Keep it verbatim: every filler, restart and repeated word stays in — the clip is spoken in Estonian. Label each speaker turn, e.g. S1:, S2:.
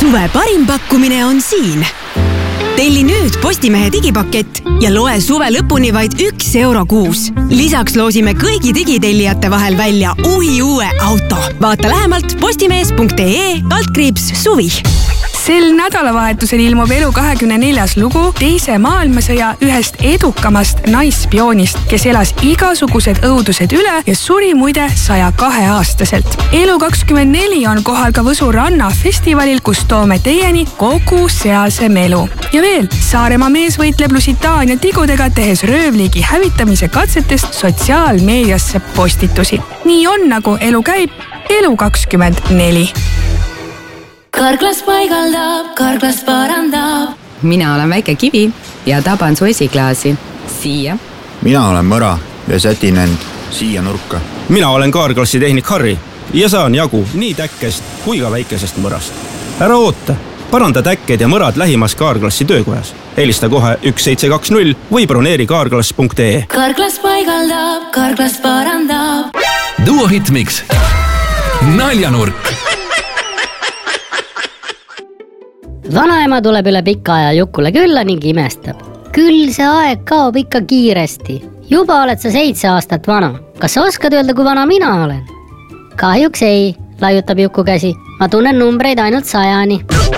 S1: Suve parim pakkumine on siin. Telli nüüd Postimehe digipakett ja loe suve lõpuni vaid üks euro kuus. Lisaks loosime kõigi digitellijate vahel välja uhi uue auto. Vaata lähemalt postimees punkt ee kaldkriips suvi.
S2: Sel nädalavahetusel ilmub Elu kahekümne neljas lugu teise maailmasõja ühest edukamast naisspioonist, kes elas igasugused õudused üle ja suri muide saja kahe aastaselt. Elu kakskümmend neli on kohal ka Võsu ranna festivalil, kus toome teieni kogu sealse melu. Ja veel, Saaremaa mees võitleb Lusitaania tigudega, tehes röövliigi hävitamise katsetest sotsiaalmeediasse postitusi. Nii on, nagu elu käib. Elu kakskümmend neli.
S3: Karklas paigaldab, Karklas parandab.
S4: Mina olen väike kivi ja taban su esiklaasi. Siia.
S5: Mina olen mõra ja sätin end siia nurka.
S6: Mina olen Karklassi tehnik Harri ja saan jagu nii täkkest kui ka väikesest mõrast. Ära oota, paranda täkked ja mõrad lähimas Karklassi töökojas. Helista kohe üks seitse kaks null või broneeri karklas punkt ee.
S3: Karklas paigaldab, Karklas parandab.
S7: Duo Hitmix. Naljanurk.
S8: Vanaema tuleb üle pika aja Jukule külla ning imestab. Küll see aeg kaob ikka kiiresti. Juba oled sa seitse aastat vana. Kas sa oskad öelda, kui vana mina olen? Kahjuks ei, laiutab Juku käsi. Ma tunnen numbreid ainult sajani.